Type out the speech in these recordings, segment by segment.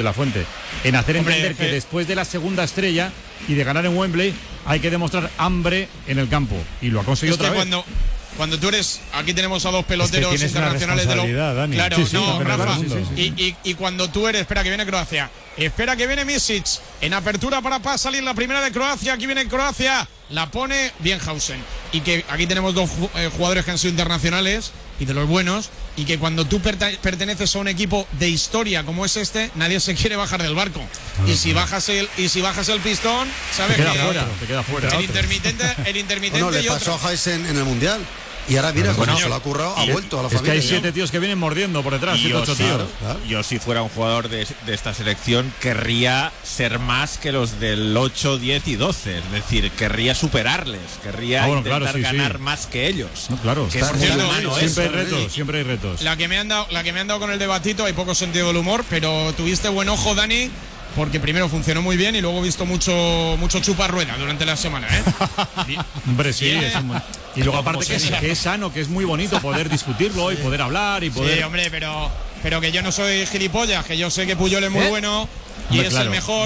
de la Fuente, en hacer entender que después de la segunda estrella y de ganar en Wembley hay que demostrar hambre en el campo, y lo ha conseguido otra vez. Cuando tú eres, aquí tenemos a dos peloteros internacionales de Dani. Claro, sí, no, Rafa. Sí. Y cuando tú eres, espera que viene Croacia, espera que viene Misic, en apertura para salir la primera de Croacia, aquí viene Croacia, la pone Bienhausen. Y que aquí tenemos dos jugadores que han sido internacionales y de los buenos, y que cuando tú perteneces a un equipo de historia como es este, nadie se quiere bajar del barco. Y si bajas el pistón, sabes te que queda fuera. el intermitente no, le pasó a Heisen en el Mundial. Y ahora mira, cuando se lo ha currado, ha vuelto a la familia. Es que hay 7 tíos que vienen mordiendo por detrás. Yo, si fuera un jugador de esta selección, querría ser más que los del 8, 10 y 12. Es decir, querría superarles. Querría intentar ganar más que ellos. No, claro. Que es muy humano, siempre hay retos. La que me han dado con el debatito, hay poco sentido del humor, pero tuviste buen ojo, Dani, porque primero funcionó muy bien y luego he visto mucho chupa rueda durante la semana, ¿eh? Hombre, sí, y luego aparte que es sano, que es muy bonito poder discutirlo y poder hablar y poder... Sí, hombre, pero que yo no soy gilipollas, que yo sé que Puyol es muy bueno y es el mejor,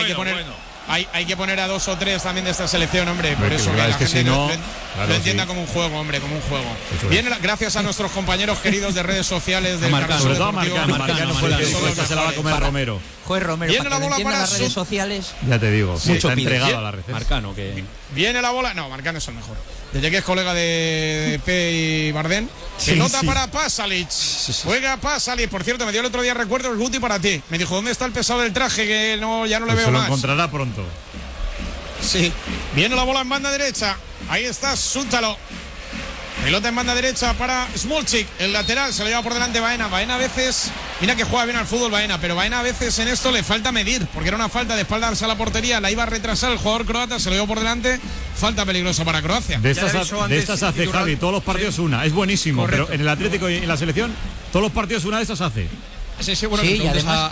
hay que poner a 2 o 3 también de esta selección, hombre, por eso que la gente si no, lo entienda como un juego, hombre, como un juego. Bien, gracias a nuestros compañeros queridos de redes sociales del Marcano, sobre todo a Marcano fue el que dijo, esta se la va a comer Romero. Joder, Romero, viene la bola para las redes sociales. Ya te digo, mucho está entregado a la red. Marcano, que viene la bola, no, Marcano es el mejor. Desde que es colega de P y Bardén. Pelota para Pasalic. Juega Pasalic. Por cierto, me dio el otro día recuerdo el Guti para ti. Me dijo, ¿dónde está el pesado del traje? Que ya no le veo se lo más. Encontrará pronto. Sí. Viene la bola en banda derecha. Ahí está Súntalo. Pelota en banda derecha para Smolcic. El lateral se lo lleva por delante Baena. Baena a veces, mira que juega bien al fútbol Baena, pero Baena a veces en esto le falta medir, porque era una falta de espaldas a la portería, la iba a retrasar el jugador croata, se lo llevó por delante. Falta peligrosa para Croacia. De estas hace Javi, todos los partidos una. Es buenísimo, correcto. Pero en el Atlético y en la selección, todos los partidos una de estas hace. Sí, bueno, y además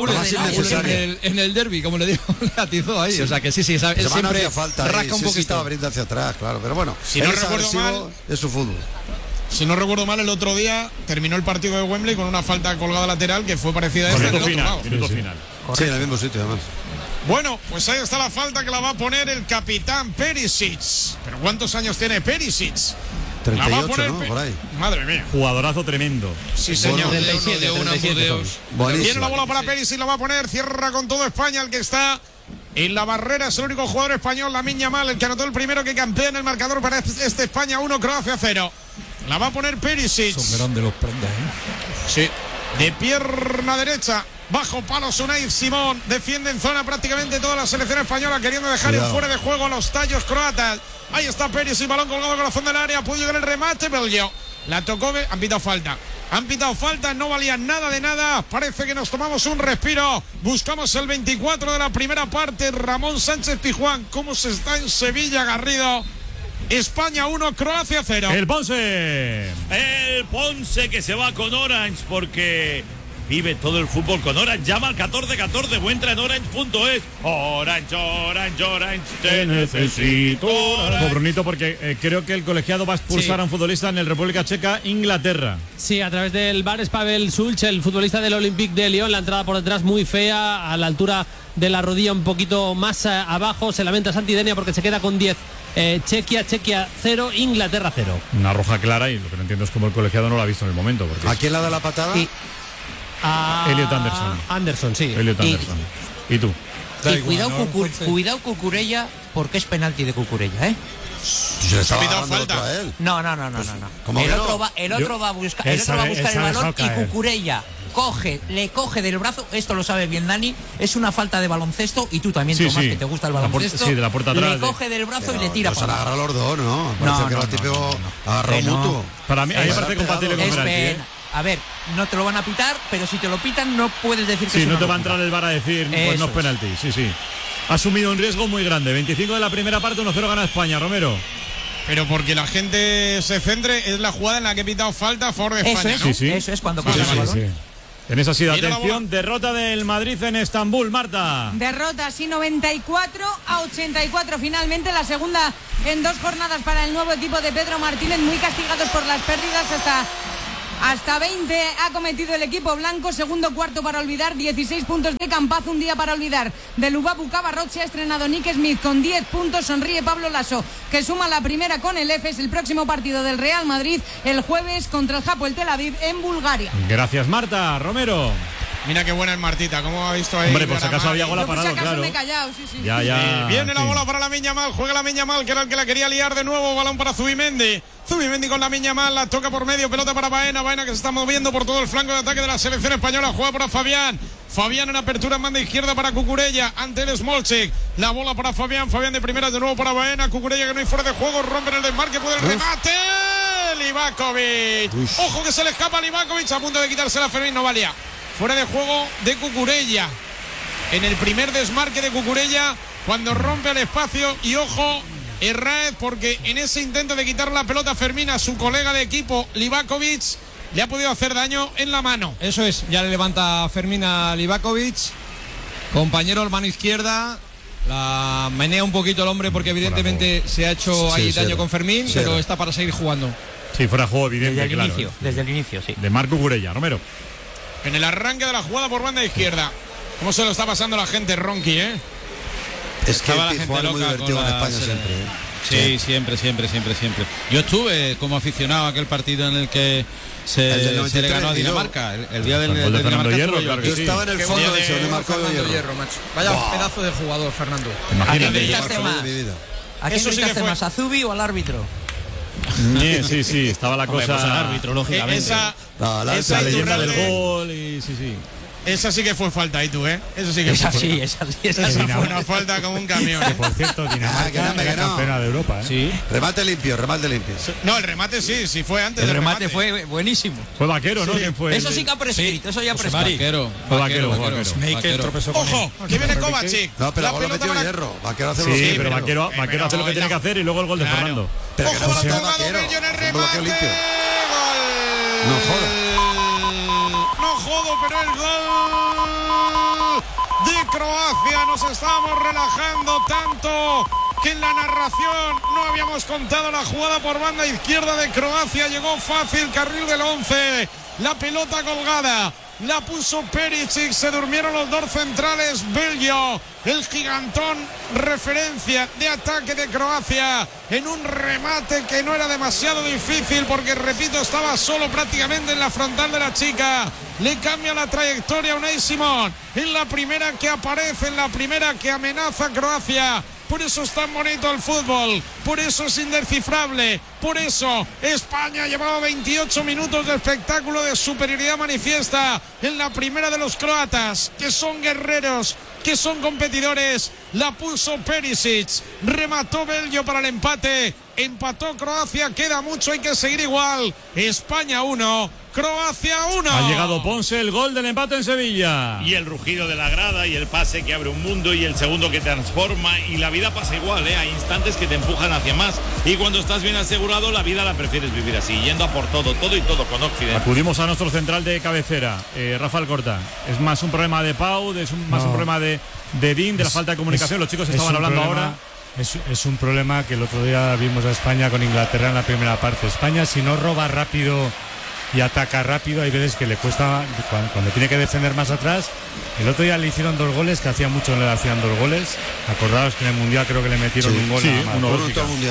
en el derbi, como le digo, le atizó ahí. O sea que sí, él siempre hacía falta rasca un poquito. Estaba abriendo hacia atrás, claro, pero bueno, si no recuerdo mal, es su fútbol. Si no recuerdo mal, el otro día terminó el partido de Wembley con una falta colgada lateral que fue parecida a esta. Minuto final. Sí, en el mismo sitio además. Bueno, pues ahí está la falta que la va a poner el capitán Perisic. ¿Pero cuántos años tiene Perisic? 38, ¿no? Por ahí. Madre mía. Jugadorazo tremendo. Sí, señor. 37. Viene la bola para Perisic, la va a poner. Cierra con todo España, el que está en la barrera. Es el único jugador español, Lamine Yamal, el que anotó el primero, que campea en el marcador para este España 1, Croacia 0. La va a poner Perisic. Son grandes los prendas, Sí. De pierna derecha. Bajo palo Unai Simón. Defiende en zona prácticamente toda la selección española, queriendo dejar en fuera de juego a los tallos croatas. Ahí está Perisic, balón colgado al corazón del área. Puede llegar el remate, Belgio. La tocó, han pitado falta. No valía nada de nada. Parece que nos tomamos un respiro. Buscamos el 24 de la primera parte. Ramón Sánchez Pizjuán. ¿Cómo se está en Sevilla, Garrido? España 1, Croacia 0. El Ponce que se va con Orange porque vive todo el fútbol con Orange. Llama al 1414 o entra en orange.es. Orange, te necesito. Ojo, Brunito, porque creo que el colegiado va a expulsar a un futbolista en el República Checa, Inglaterra. Sí, a través del VAR es Pavel Sulch, el futbolista del Olympique de Lyon. La entrada por detrás muy fea, a la altura de la rodilla un poquito más abajo. Se lamenta Santidenia porque se queda con 10. Chequia 0, Inglaterra 0. Una roja clara, y lo que no entiendo es cómo el colegiado no lo ha visto en el momento. ¿A quién la da la patada? Elliot Anderson. Anderson, sí. Elliot Anderson. ¿Y tú? Y cuidado Cucurella, porque es penalti de Cucurella, ¿eh? Se ha pitado falta a él. No. El otro va a buscar el balón y Cucurella le coge del brazo. Esto lo sabe bien Dani. Es una falta de baloncesto, y tú también, Tomás, que te gusta el baloncesto. Sí, de la puerta atrás. Le coge del brazo y le tira. Pues agarra los dos, ¿no? Parece que era típico agarró mutuo. Para mí, a mí me parece compatible con penalti. A ver, no te lo van a pitar, pero si te lo pitan no puedes decir que sí, no te va a entrar el VAR a decir, pues no es penalti. Sí. Ha asumido un riesgo muy grande. 25 de la primera parte, 1-0 gana España, Romero. Pero porque la gente se centre, es la jugada en la que he pitado falta a favor de España, ¿no? Sí. Eso es cuando pasa el balón. Sí. En esa sido, atención, derrota del Madrid en Estambul, Marta. Derrota, sí, 94-84. Finalmente la segunda en 2 jornadas para el nuevo equipo de Pedro Martínez, muy castigados por las pérdidas hasta Hasta 20 ha cometido el equipo blanco. Segundo cuarto para olvidar. 16 puntos de Campazo. Un día para olvidar. De Lubabu Cabarrot se ha estrenado Nick Smith con 10 puntos. Sonríe Pablo Lasso, que suma la primera con el EFES. El próximo partido del Real Madrid el jueves contra el Hapoel Tel Aviv en Bulgaria. Gracias, Marta. Romero. Mira qué buena es Martita, ¿cómo ha visto ahí? Hombre, por si acaso había bola parado, claro. Me he callado, sí. Ya. Viene la bola para Lamine Yamal, juega Lamine Yamal, que era el que la quería liar de nuevo, balón para Zubimendi. Zubimendi con Lamine Yamal, la toca por medio, pelota para Baena que se está moviendo por todo el flanco de ataque de la selección española, juega para Fabián en apertura en banda izquierda para Cucurella, ante el Smolcic, la bola para Fabián de primera de nuevo para Baena, Cucurella que no hay fuera de juego, rompe el desmarque, puede el remate, Livakovic, ojo que se le escapa a Livakovic, a punto de quitarse la Fermín, no valía. Fuera de juego de Cucurella. En el primer desmarque de Cucurella, cuando rompe el espacio. Y ojo, Herráez, porque en ese intento de quitar la pelota a Fermín a su colega de equipo, Livakovic, le ha podido hacer daño en la mano. Eso es, ya le levanta Fermín a Livakovic. Compañero, mano izquierda. La menea un poquito el hombre porque evidentemente se ha hecho ahí daño con Fermín, pero está para seguir jugando. Sí, fuera de juego evidente, Desde el inicio, sí. De Marco Cucurella, Romero. En el arranque de la jugada por banda izquierda. ¿Cómo se lo está pasando la gente, Ronqui, Es que el Pizjuán es muy divertido en España siempre. Sí, siempre. Yo estuve como aficionado a aquel partido en el que se le ganó a Dinamarca. El día del Fernando Hierro, claro que yo estaba en el fondo de eso, donde marcó Hierro. Vaya pedazo de jugador, Fernando. ¿A quién le echaste más? ¿A quién le echaste más? ¿A Zubi o al árbitro? Sí, estaba la cosa. Pues al árbitro, lógicamente. Esa leyenda del gol y sí. Esa sí que fue falta ahí tú, Eso sí que esa fue. Esa fue una falta como un camión. Por cierto, Dinamarca era campeona de Europa, Sí. Remate limpio. No, el remate sí fue antes. El remate fue buenísimo. Fue Vaquero, ¿no? ¿Quién fue? Eso sí que ha prescrito, eso ya prescrito. Vaquero. Ojo, que viene Kovacic. No, pero luego lo metió Hierro. Vaquero hace Sí, pero Vaquero hace lo que tiene que hacer y luego el gol de Fernando. Pero que no Ojo, se la Vaquero. en el remate. Limpio. Gol. No jodas. No jodo, pero el gol de Croacia. Nos estábamos relajando tanto que en la narración no habíamos contado la jugada por banda izquierda de Croacia. Llegó fácil, carril del 11. La pelota colgada. La puso Perisic, se durmieron los dos centrales. Belgio, el gigantón, referencia de ataque de Croacia, en un remate que no era demasiado difícil porque, repito, estaba solo prácticamente en la frontal de la chica. Le cambia la trayectoria a Unai Simón, en la primera que aparece, en la primera que amenaza a Croacia. Por eso es tan bonito el fútbol, por eso es indescifrable, por eso España llevaba 28 minutos de espectáculo de superioridad manifiesta en la primera de los croatas, que son guerreros, que son competidores. La puso Perisic, remató Belgio para el empate, empató Croacia, queda mucho, hay que seguir igual. España 1, Croacia 1. Ha llegado Ponce, el gol del empate en Sevilla. Y el rugido de la grada y el pase que abre un mundo y el segundo que transforma, y la vida pasa igual, hay instantes que te empujan hacia más, y cuando estás bien asegurado la vida la prefieres vivir así, yendo a por todo y todo con Occidente. Acudimos a nuestro central de cabecera, Rafael Corta. Es más un problema de Pau, más un problema de Dean, de la falta de comunicación. Los chicos estaban hablando ahora. Es un problema que el otro día vimos a España con Inglaterra en la primera parte. España, si no roba rápido y ataca rápido, hay veces que le cuesta, cuando tiene que defender más atrás. El otro día le hicieron 2 goles, que hacía mucho no le hacían 2 goles. Acordaos que en el Mundial creo que le metieron un gol uno mundial.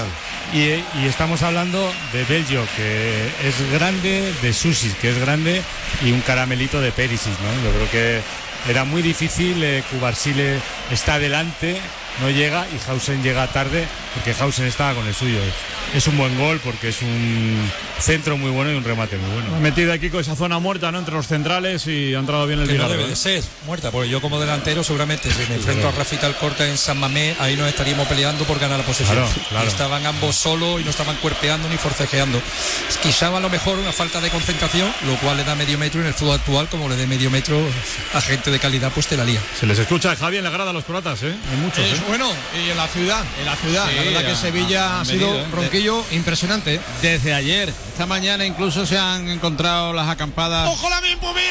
Y estamos hablando de Belgio, que es grande, de Susi, que es grande, y un caramelito de Perisic, ¿no? Yo creo que era muy difícil. Cubarsile está adelante, no llega, y Hausen llega tarde porque Hausen estaba con el suyo. Es un buen gol porque es un centro muy bueno y un remate muy bueno. Ha metido aquí con esa zona muerta, ¿no?, entre los centrales, y ha entrado bien el Vigarro. No debe de ser muerta, porque yo como delantero seguramente si me enfrento a Rafita Alcorta en San Mamés, ahí nos estaríamos peleando por ganar la posesión. Claro. Estaban ambos solos y no estaban cuerpeando ni forcejeando. Quizá a lo mejor una falta de concentración, lo cual le da medio metro, y en el fútbol actual, como le dé medio metro a gente de calidad, pues te la lía. Se les escucha, Javi, en la grada a los croatas, Hay muchos. Bueno, y en la ciudad, sí, la verdad que Sevilla ha sido un ronquillo impresionante. Desde ayer, esta mañana incluso se han encontrado las acampadas. ¡Ojo la misma! ¡Gol!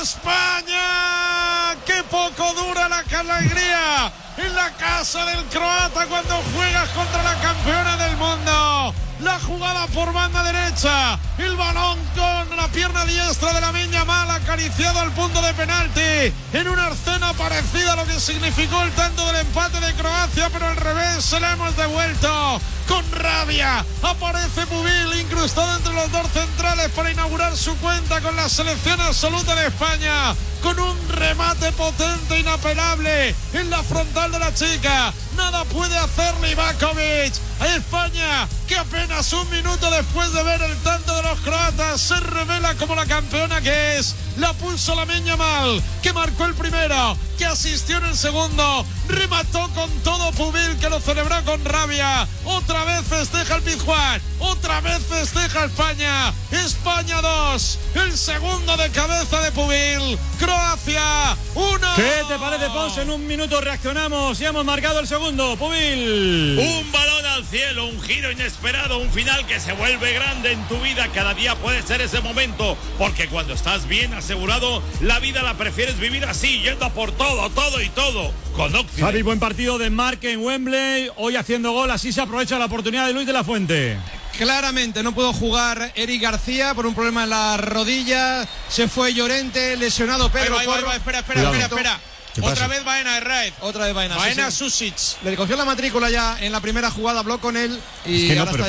España. ¡Qué poco dura la alegría en la casa del croata cuando juegas contra la campeona del mundo! La jugada por banda derecha, el balón con la pierna diestra de Lamine Yamal acariciado al punto de penalti, en una escena parecida a lo que significó el tanto del empate de Croacia, pero al revés se la hemos devuelto. Con rabia aparece Pubil incrustado entre los dos centrales para inaugurar su cuenta con la selección absoluta de España, con un remate potente, inapelable en la frontal de la chica. Nada puede hacer Livakovic. España, que apenas un minuto después de ver el tanto de los croatas se revela como la campeona que es. La pulsó Lamine Yamal, que marcó el primero, que asistió en el segundo, remató con todo Pubil, que lo celebró con rabia. Otra vez festeja el Pizjuán, otra vez festeja España. España 2, el segundo de cabeza de Pubil. Croacia 1. ¿Qué te parece, Pons? En un minuto reaccionamos y hemos marcado el segundo. Pubil. Un balón al cielo, un giro inesperado, un final que se vuelve grande en tu vida. Cada día puede ser ese momento, porque cuando estás bien asegurado, la vida la prefieres vivir así, yendo a por todo, todo y todo. Con Occident. Javi, buen partido de Marc en Wembley, hoy haciendo gol, así se aprovecha la oportunidad de Luis de la Fuente. Claramente no pudo jugar Eric García por un problema en la rodilla. Se fue Llorente, lesionado Pedro Porro. Espera. Otra vez Baena Herraiz. Otra vez Baena. Baena Susic. Le cogió la matrícula ya en la primera jugada, habló con él y es que ahora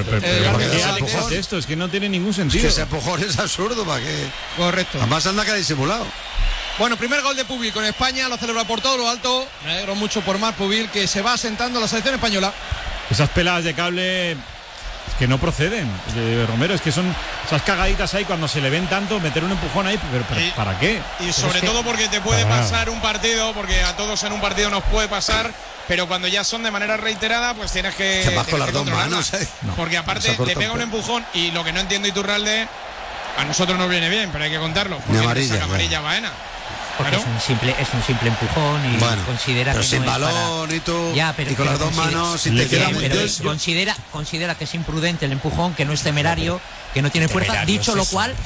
está esto, es que no tiene ningún sentido. Es que ese empujón es absurdo, ¿para qué? Correcto. Además anda que ha disimulado. Bueno, primer gol de Pubil con España, lo celebra por todo lo alto. Me alegro mucho por Marc Pubil, que se va asentando la selección española. Esas peladas de cable que no proceden, Romero, es que son esas cagaditas ahí cuando se le ven tanto, meter un empujón ahí, pero ¿para qué? Y sobre todo porque te puede pasar un partido, porque a todos en un partido nos puede pasar, pero cuando ya son de manera reiterada, pues tienes que con las dos manos, porque aparte le pega un empujón y lo que no entiendo, Iturralde, a nosotros nos viene bien, pero hay que contarlo. Ni amarilla, amarilla Baena. Porque claro. es un simple empujón y considera pero que sin no balón es y tú ya, pero y con las dos manos si te queda pero considera que es imprudente el empujón, que no es temerario, que no tiene fuerza, dicho lo cual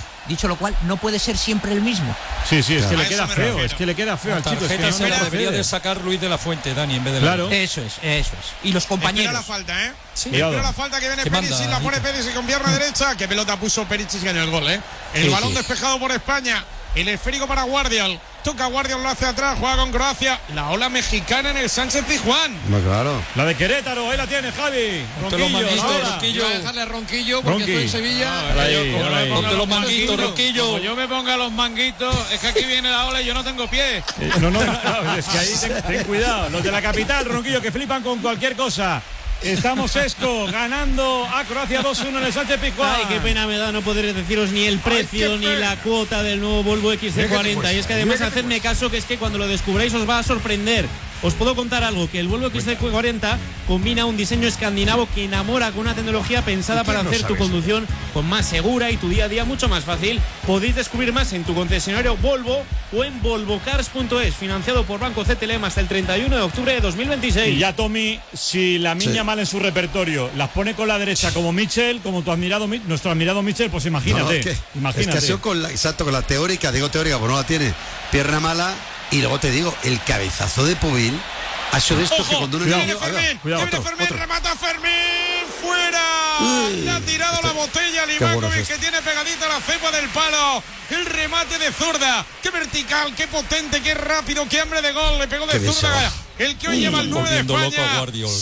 no puede ser siempre el mismo. Sí, es que le queda feo, es que le queda feo al chico. Es que no debería de sacar Luis de la Fuente, Dani, en vez de claro. Eso es. Y los compañeros. Espera la falta, Sí, espera la falta que viene Perisic, la pone Perisic con pierna derecha. Qué pelota puso Perisic en el gol, El balón despejado por España. El esférico para Guardiol. Toca Guardiol, lo hace atrás, juega con Croacia. La ola mexicana en el Sánchez Pizjuán. Claro. La de Querétaro, ahí la tiene Javi. Ronquillo. Voy a dejarle a Ronquillo porque estoy en Sevilla. Ponte los manguitos, Ronquillo. Como yo me ponga los manguitos, es que aquí viene la ola y yo no tengo pies. No, es que ahí ten cuidado. Los de la capital, Ronquillo, que flipan con cualquier cosa. Estamos ganando a Croacia 2-1 en el Sánchez Pizjuán. Ay, qué pena me da no poder deciros ni el precio ni la cuota del nuevo Volvo XC40. Y es que además hacedme caso, que es que cuando lo descubráis os va a sorprender. Os puedo contar algo, que el Volvo XC40 combina un diseño escandinavo que enamora con una tecnología pensada para hacer tu conducción con más segura y tu día a día mucho más fácil. Podéis descubrir más en tu concesionario Volvo o en volvocars.es, financiado por Banco CTLM hasta el 31 de octubre de 2026. Y ya, Tommy, si la Miña mal en su repertorio las pone con la derecha como Mitchell, como nuestro admirado Mitchell, pues imagínate. Es que ha sido con la teórica, digo teórica, pues no la tiene, pierna mala. Y luego te digo, el cabezazo de Pubil ha sido de estos que cuando uno... Cuidado, Fermín, remata Fermín, fuera. Le ha tirado la botella a Livakovic, que tiene pegadita la cepa del palo. El remate de zurda, qué vertical, qué potente, qué rápido, qué hambre de gol, le pegó de zurda. El que hoy lleva el 9 de España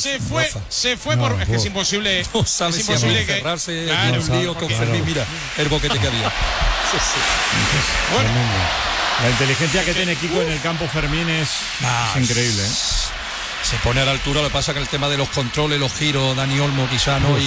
se fue por... Es que es imposible. Es imposible que cerrarse en un lío con Fermín. Mira el boquete que había. Bueno. La inteligencia que tiene Kiko en el campo, Fermín, es increíble. Se pone a la altura, lo que pasa que el tema de los controles, los giros, Dani Olmo quizá no.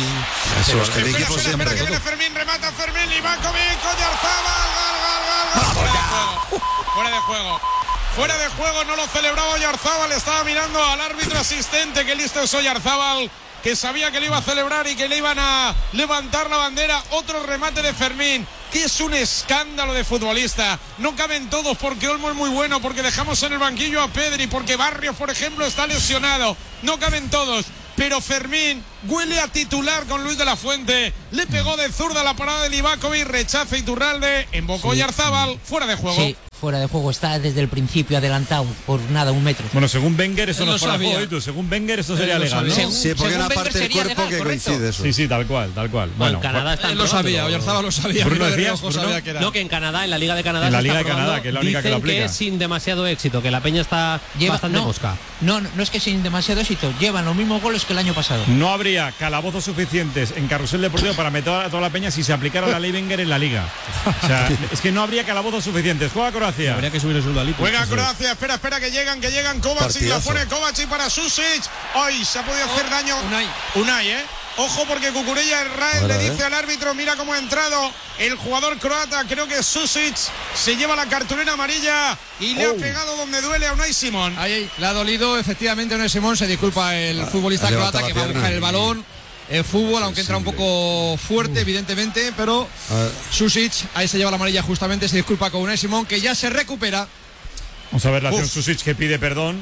Espera que viene Fermín, remata Fermín, Livakovic, Oyarzabal, gol. Fuera de juego, no lo celebraba Oyarzabal, estaba mirando al árbitro asistente, que listo es Oyarzabal, que sabía que le iba a celebrar y que le iban a levantar la bandera. Otro remate de Fermín, que es un escándalo de futbolista. No caben todos, porque Olmo es muy bueno, porque dejamos en el banquillo a Pedri, porque Barrios, por ejemplo, está lesionado. No caben todos, pero Fermín huele a titular con Luis de la Fuente. Le pegó de zurda la parada de Livakovic, rechaza Iturralde, embocó Oyarzabal, fuera de juego. Sí, fuera de juego, está desde el principio adelantado por nada, 1 metro. Bueno, según Wenger eso no es para juego, según Wenger esto sería legal, ¿no? Sí, porque una parte del cuerpo que coincide eso. Sí, tal cual. Bueno, en Canadá está lo sabía, Oyarzabal lo sabía. Bruno decía, sabía que era. No, que en Canadá, en la Liga de Canadá, en la Liga de Canadá, que es la única que lo aplica. Que es sin demasiado éxito, que la peña está bastante mosca. No es que sin demasiado éxito, llevan los mismos goles que el año pasado. No habría calabozos suficientes en Carrusel Deportivo para meter a toda la peña si se aplicara la ley Wenger en la Liga. O sea, es que no habría calabozos suficientes. Juega Croacia. Habría que subir el sueldo al Liga. Juega Croacia, espera que llegan Kovacic, la pone Kovacic para Susic. Ay, se ha podido hacer daño Unai, Ojo porque Cucurella Rael le dice al árbitro, mira cómo ha entrado el jugador croata, creo que Susic se lleva la cartulina amarilla y le ha pegado donde duele a Unai Simón. Ahí, le ha dolido efectivamente a Unai Simón, se disculpa el futbolista croata que va a buscar el balón. El fútbol, aunque entra un poco fuerte, evidentemente, pero Susic, ahí se lleva la amarilla justamente, se disculpa con Unai Simón, que ya se recupera. Vamos a ver la acción Susic que pide perdón.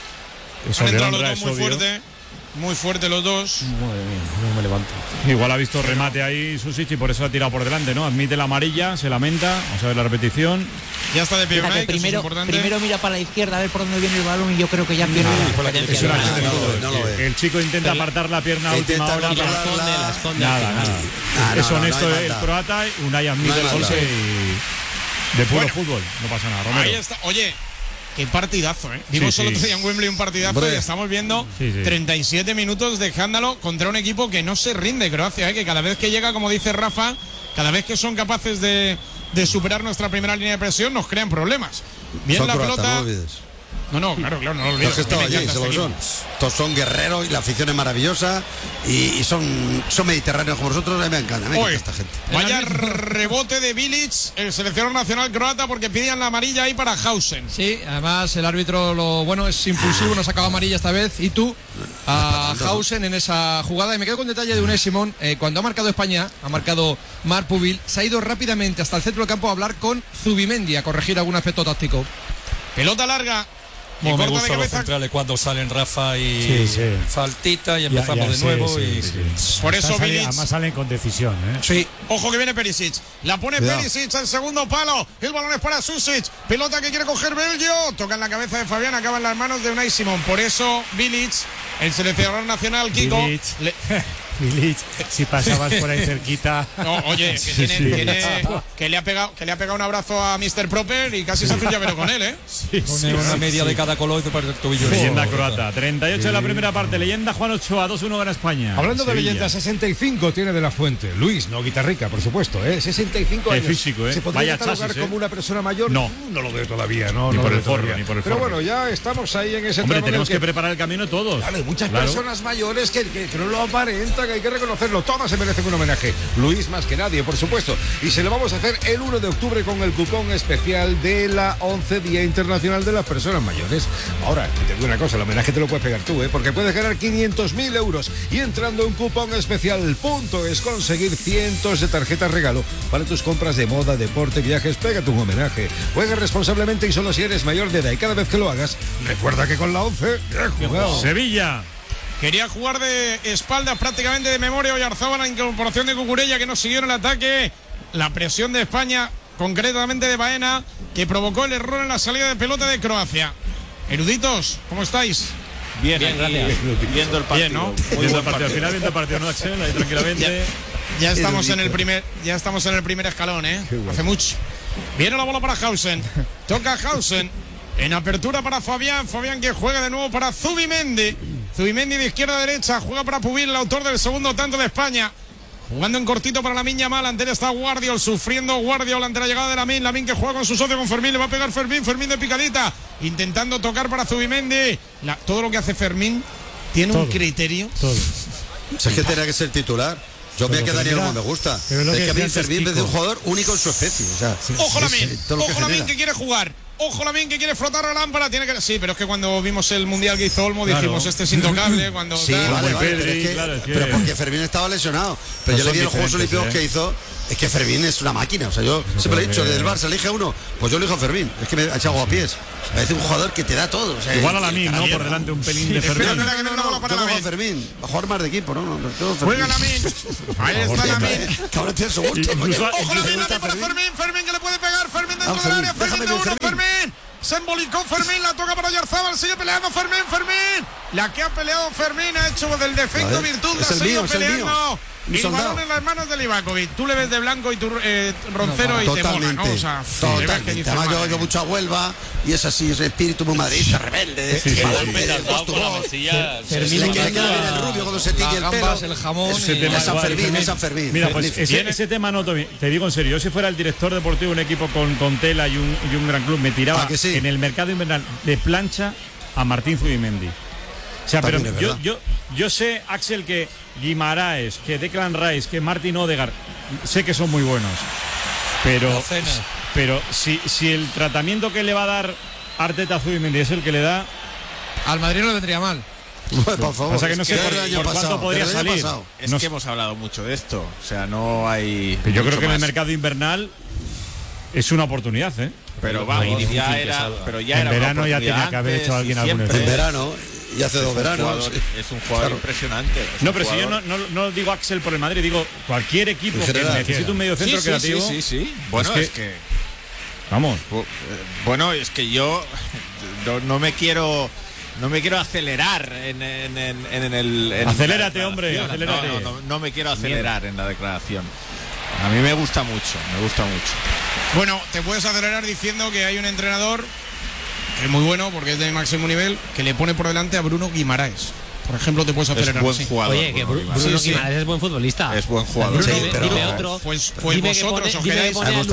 Han entrado los dos muy fuerte los dos. Madre mía, no me levanto. Igual ha visto remate ahí Susic y por eso ha tirado por delante, ¿no? Admite la amarilla, se lamenta. Vamos a ver la repetición. Ya está de pie Unai, primero mira para la izquierda a ver por dónde viene el balón y yo creo que ya pierde la diferencia. El chico intenta apartar la pierna a última hora. La esconde. Nada. Es honesto el croata. Unai admite el golpe y de puro fútbol. No pasa nada, Romero. Ahí está. Oye, qué partidazo, ¿eh? Vimos el otro día en Wembley un partidazo y estamos viendo 37 minutos de escándalo contra un equipo que no se rinde, Croacia, que cada vez que llega, como dice Rafa, cada vez que son capaces de superar nuestra primera línea de presión, nos crean problemas. Bien la pelota. No, claro, no lo olvides. Estos son guerreros y la afición es maravillosa y son mediterráneos como nosotros. Me encanta esta gente. Vaya rebote de Bilic, el seleccionador nacional croata, porque pedían la amarilla ahí para Hausen. Sí, además el árbitro es impulsivo, no sacaba amarilla esta vez. Y tú a Hausen en esa jugada. Y me quedo con detalle de Unai Simón. Cuando ha marcado España, ha marcado Marc Pubil, se ha ido rápidamente hasta el centro del campo a hablar con Zubimendi, a corregir algún aspecto táctico. Pelota larga. Como me gustan los centrales cuando salen Rafa y faltita y empezamos de nuevo. Por eso además salen con decisión. Sí. Ojo que viene Perisic. La pone Perisic al segundo palo. El balón es para Susic. Pelota que quiere coger Belgio. Toca en la cabeza de Fabián. Acaba en las manos de Unai Simón. Por eso Bilic, el seleccionador nacional, Kiko. Bilic, si pasabas por ahí cerquita. No, oye, que le ha pegado un abrazo a Mr. Proper y casi se hace un llavero con él, Pone una media de cada color y para el tobillo. Leyenda croata, 38 en la primera parte. Leyenda Juan Ochoa, 2-1 gana España. Hablando de leyenda, 65 tiene de la Fuente. Luis, no guitarrica, por supuesto, 65 años. Físico, ¿Se podría catalogar como una persona mayor? No lo veo todavía, no. Ni por el forro, ni por el forro. Pero bueno, ya estamos ahí en ese Hombre, tenemos que preparar el camino todos. Claro, hay muchas personas mayores que no lo aparentan, que hay que reconocerlo. Todas se merecen un homenaje. Luis más que nadie, por supuesto. Y se lo vamos a hacer el 1 de octubre con el cupón especial de la 11 Día Internacional de las Personas Mayores. Ahora, te digo una cosa, el homenaje te lo puedes pegar tú, porque puedes ganar 500.000 euros. Y entrando en cupón especial, es conseguir cientos de tarjetas regalo para tus compras de moda, deporte, viajes. Pégate un homenaje. Juega responsablemente y solo si eres mayor de edad. Y cada vez que lo hagas, recuerda que con la 11, bien jugado. Sevilla. Quería jugar de espaldas prácticamente de memoria Oyarzabal, la incorporación de Cucurella que no siguió en el ataque. La presión de España, concretamente de Baena, que provocó el error en la salida de pelota de Croacia. Eruditos, ¿cómo estáis? Bien, gracias. Viendo el partido. Bien, ¿no? Viendo el partido. Al final viendo el partido, ¿no, Axel? Ahí tranquilamente. Ya estamos en el primer escalón, Hace mucho. Viene la bola para Hausen. Toca Hausen. En apertura para Fabián que juega de nuevo para Zubimendi de izquierda a derecha, juega para Pubil, el autor del segundo tanto de España. Jugando en cortito para Lamine Yamal, ante él está Guardiol, sufriendo Guardiol ante la llegada de Lamine que juega con su socio, con Fermín, le va a pegar Fermín de picadita, intentando tocar para Zubimendi. Todo lo que hace Fermín tiene un criterio. Es que tenía que ser titular. Yo me quedaría como me gusta. Es que a mí Fermín es de un jugador único en su especie. Ojo Lamine que quiere jugar. Ojo Lamine que quiere frotar la lámpara, sí, pero es que cuando vimos el mundial que hizo Olmo dijimos este es intocable. Pero porque Fermín estaba lesionado. Pero yo le vi en los Juegos Olímpicos que hizo Es que Fermín es una máquina. O sea, yo siempre he dicho, del Barça elige uno, pues yo elijo a Fermín. Es que me ha echado a pies. Parece un jugador que te da todo. O sea, igual a Lamine, ¿no? Por delante un pelín de Fermín. No, yo cojo a Fermín. Va a jugar más de equipo, ¿no? Juega Lamine. Ahí está Lamine. Que ahora tiene su gusto. Ojo Lamine para Fermín. Fermín que le puede pegar. Fermín dentro del área. Fermín de uno. Fermín. Se embolicó Fermín, la toca para Oyarzábal, sigue peleando Fermín. La que ha peleado Fermín ha hecho del defecto virtud, la ha seguido peleando. El balón en las manos de Livakovic. Tú le ves de blanco y tú Roncero y te mola, ¿no? O sea, totalmente. Además yo mucho a Huelva y es así, es espíritu muy madridista, rebelde. Fermín le quiere quedar bien el rubio cuando se tiñe el pelo. El jamón. Es San Fermín. Mira, pues ese tema no te digo en serio. Yo si fuera el director deportivo de un equipo con tela y un gran club, me tiraba en el mercado invernal de plancha a Martín Zubimendi. O sea, pero yo sé, Axel, que Guimaraes, que Declan Rice, que Martin Odegaard, sé que son muy buenos. Pero si el tratamiento que le va a dar Arteta a Zubimendi es el que le da, al Madrid no le vendría mal. Por favor. O sea que no sé por cuánto podría salir. Es que hemos hablado mucho de esto. O sea, no hay. Pero yo creo que en el mercado invernal es una oportunidad, ¿eh? Pero vamos, ya era. Pero ya en verano ya tenía que haber hecho alguien alguna vez. En verano. Y hace 2 veranos. Es un jugador impresionante. No, pero si yo no digo Axel por el Madrid, digo cualquier equipo que necesite un medio centro creativo. Sí. Bueno, es que vamos. Bueno, es que yo no me quiero acelerar en el. Acelérate, hombre. Acelérate. No me quiero acelerar en la declaración. A mí me gusta mucho. Bueno, te puedes acelerar diciendo que hay un entrenador que es muy bueno porque es de máximo nivel, que le pone por delante a Bruno Guimaraes. Por ejemplo, te puedes acelerar. Es buen jugador. Oye, que Bruno Guimaraes es buen futbolista. Es buen jugador. Dime otro. Pues vosotros os quedáis.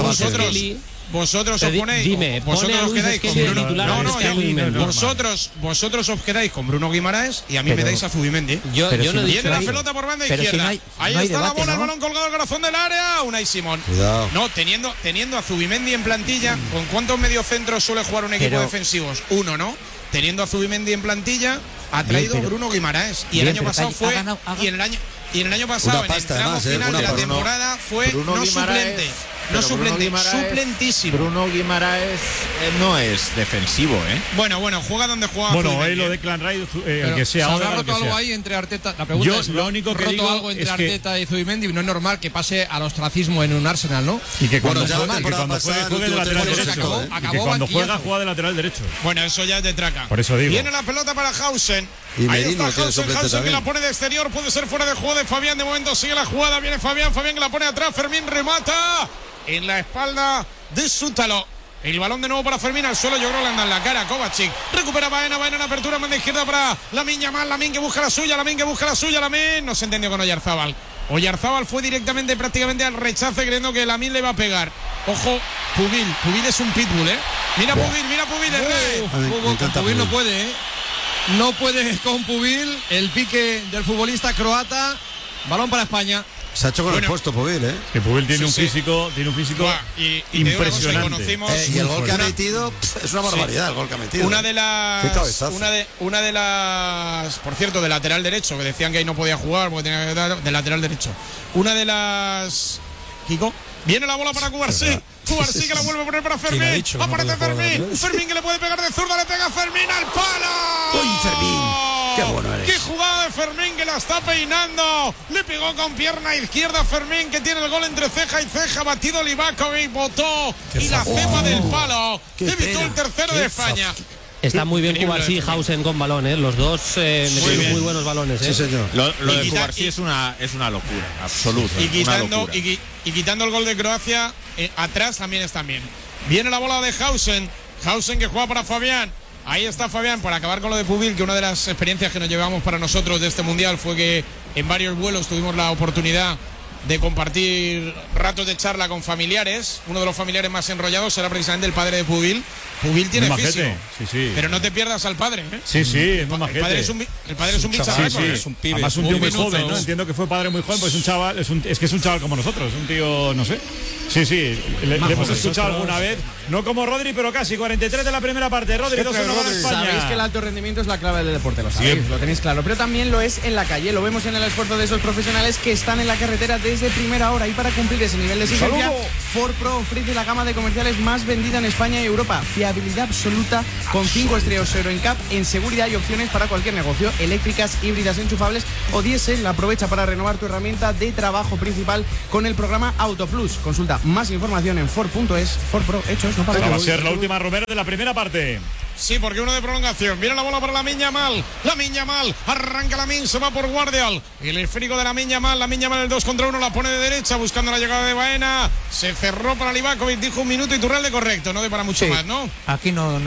Vosotros os ponéis. Vosotros os quedáis con Bruno. Vosotros os quedáis con Bruno Guimaraes y a mí me dais a Zubimendi. Yo no viene la pelota por banda izquierda. Ahí está la bola, el balón colgado al corazón del área. Unai Simón. No, teniendo a Zubimendi en plantilla, ¿con cuántos mediocentros suele jugar un equipo defensivos? Uno, ¿no? Teniendo a Zubimendi en plantilla, ha traído Bruno Guimaraes. Y el año pasado fue. Y en el año pasado, en el tramo final de la temporada, fue no suplente. No suplente, suplentísimo. Bruno Guimaraes no es defensivo, ¿eh? Bueno, juega donde juega. Bueno, ahí lo de Declan Rice, el que sea. ¿Habrá roto algo ahí entre Arteta? La pregunta es, lo único que digo algo entre Arteta y Zubimendi, no es normal que pase al ostracismo en un Arsenal, ¿no? Y que cuando juegue de lateral derecho. Y que cuando juega de lateral derecho. Bueno, eso ya es de traca. Por eso digo. Viene la pelota para Hausen. Ahí está Hausen que la pone de exterior, puede ser fuera de juego de Fabián. De momento sigue la jugada, viene Fabián que la pone atrás, Fermín remata en la espalda de Sútalo. El balón de nuevo para Fermín al suelo, yo creo que le anda en la cara. Kovacic recupera Baena en apertura, manda izquierda para Lamine Yamal. Lamine que busca la suya, Lamine no se entendió con Oyarzábal. Oyarzábal fue directamente prácticamente al rechace creyendo que Lamine le iba a pegar. Ojo, Pubil es un pitbull, ¿eh? Mira Pubil, el rey. Pubil no puede, ¿eh? No puede con Pubil, el pique del futbolista croata. Balón para España. Se ha hecho con el puesto Pubil, ¿eh? Que Pubil tiene un físico impresionante. Y el gol que ha metido es una barbaridad, el gol que ha metido. Una de las, por cierto, de lateral derecho, que decían que ahí no podía jugar porque tenía que dar de lateral derecho. Una de las, Kiko, viene la bola para Cubarsí. Cubarsí que la vuelve a poner para Fermín. Aparece Fermín. Fermín que le puede pegar de zurda, le pega a Fermín al palo. ¡Uy, Fermín! ¡Qué bueno eres! ¡Qué jugada de Fermín que la está peinando! Le pegó con pierna izquierda a Fermín, que tiene el gol entre ceja y ceja. Batido Livakovic, botó y la cepa del palo. Evitó el tercero de España. Está muy bien Cubarsí y Hausen con balón, ¿eh? Los dos metieron muy buenos balones, ¿eh? Sí, señor. Lo de Cubarsí es una locura, absoluta. Y quitando el gol de Croacia, atrás también están bien. Viene la bola de Hausen. Hausen que juega para Fabián. Ahí está Fabián, para acabar con lo de Pubil, que una de las experiencias que nos llevamos para nosotros de este Mundial fue que en varios vuelos tuvimos la oportunidad de compartir ratos de charla con familiares. Uno de los familiares más enrollados era precisamente el padre de Pubil, Pubil tiene físico. Sí. Pero no te pierdas al padre, ¿eh? Sí, es muy majete. El padre es un bichazo, es un pibe. Además un tío muy joven, ¿no? Entiendo que fue padre muy joven, pues es un chaval, es que es un chaval como nosotros, un tío, no sé. Sí, le hemos escuchado alguna vez. No como Rodri, pero casi. 43 de la primera parte. Rodri, 2-1 gana España. Sabéis que el alto rendimiento es la clave del deporte, lo sabéis, lo tenéis claro. Pero también lo es en la calle. Lo vemos en el esfuerzo de esos profesionales que están en la carretera desde primera hora. Y para cumplir ese nivel de exigencia, Ford Pro ofrece la gama de comerciales más vendida en España y Europa. Fiabilidad absoluta con 5 estrellas Euro NCAP en seguridad y opciones para cualquier negocio. Eléctricas, híbridas, enchufables o diésel. Aprovecha para renovar tu herramienta de trabajo principal con el programa AutoPlus. Consulta más información en Ford.es. Ford Pro, hechos, no para Va a ser la última, Romero, de la primera parte. Sí, porque uno de prolongación. Viene la bola para Lamine Yamal. Lamine Yamal. Arranca Lamine, se va por Guardial. El esférico de Lamine Yamal. Lamine Yamal el 2 contra 1. La pone de derecha buscando la llegada de Baena. Se cerró para Livakovic. Dijo 1 minuto y Turralde correcto. No de para mucho más, ¿no? Aquí no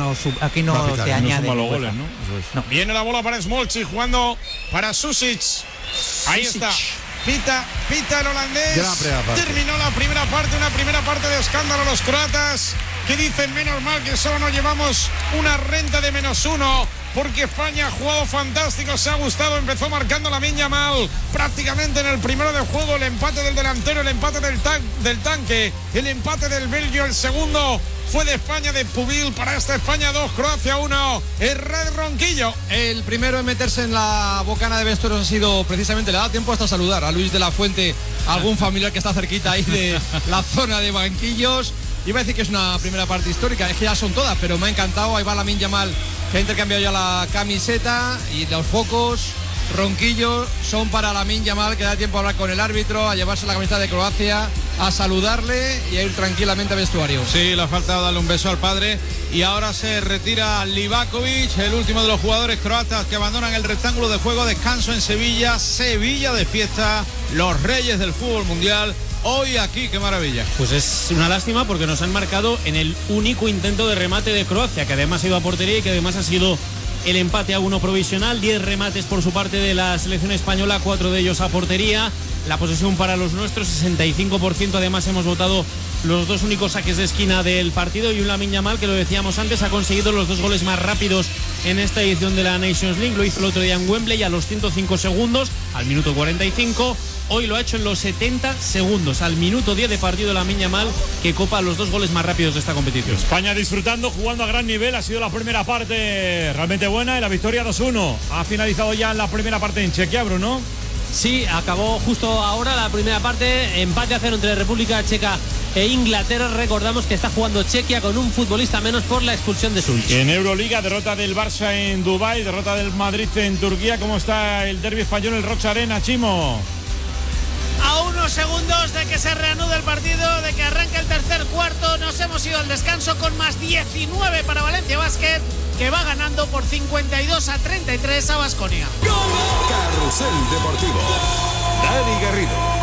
te añade. No goles, ¿no? No. Viene la bola para Smolci jugando para Susic. Ahí está. Pita el holandés. Terminó la primera parte, una primera parte de escándalo. Los croatas que dicen menos mal que solo nos llevamos una renta de -1 porque España ha jugado fantástico, se ha gustado, empezó marcando Lamine Yamal prácticamente en el primero de juego, el empate del delantero, el empate del tanque, el empate del Belgio, el segundo fue de España, de Pubil. Para esta España 2, Croacia 1, Red Ronquillo. El primero en meterse en la bocana de vestuarios ha sido precisamente, le da tiempo hasta saludar a Luis de la Fuente, algún familiar que está cerquita ahí de la zona de banquillos. Iba a decir que es una primera parte histórica, es que ya son todas, pero me ha encantado. Ahí va Lamine Yamal, que ha intercambiado ya la camiseta, y los focos Ronquillo son para Lamine Yamal, que da tiempo a hablar con el árbitro, a llevarse la camiseta de Croacia, a saludarle y a ir tranquilamente al vestuario. Sí, le ha faltado darle un beso al padre. Y ahora se retira Livakovic, el último de los jugadores croatas que abandonan el rectángulo de juego. Descanso en Sevilla de fiesta, los reyes del fútbol mundial. Hoy aquí, qué maravilla. Pues es una lástima porque nos han marcado en el único intento de remate de Croacia, que además ha ido a portería y que además ha sido el empate a 1 provisional. 10 remates por su parte de la selección española, 4 de ellos a portería. La posesión para los nuestros, 65%. Además hemos votado los 2 únicos saques de esquina del partido, y un Lamine Yamal que, lo decíamos antes, ha conseguido los 2 goles más rápidos en esta edición de la Nations League. Lo hizo el otro día en Wembley a los 105 segundos, al minuto 45. Hoy lo ha hecho en los 70 segundos, al minuto 10 de partido, Lamine Yamal, que copa los 2 goles más rápidos de esta competición. España disfrutando, jugando a gran nivel. Ha sido la primera parte realmente buena y la victoria 2-1. Ha finalizado ya la primera parte en Chequia, Bruno. Sí, acabó justo ahora la primera parte, empate a 0 entre República Checa e Inglaterra. Recordamos que está jugando Chequia con un futbolista menos por la expulsión de Sulch. En Euroliga, derrota del Barça en Dubái, derrota del Madrid en Turquía. ¿Cómo está el derbi español, el Rocha Arena, Chimo? A unos segundos de que se reanude el partido, de que arranque el tercer cuarto, nos hemos ido al descanso con más 19 para Valencia Basket, que va ganando por 52-33 a Baskonia. Carrusel Deportivo. Dani Garrido.